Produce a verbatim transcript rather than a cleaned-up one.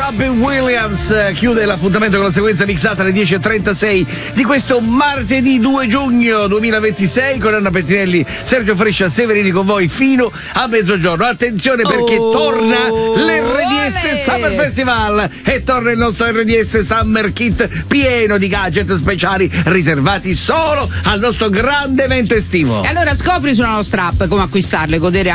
Robbie Williams chiude l'appuntamento con la sequenza mixata alle dieci e trentasei di questo martedì due giugno duemilaventisei con Anna Pettinelli, Sergio Frescia, Severini con voi fino a mezzogiorno. Attenzione perché oh, torna l'R D S ole. Summer Festival e torna il nostro R D S Summer Kit pieno di gadget speciali riservati solo al nostro grande evento estivo. E allora scopri sulla nostra app come acquistarle, godere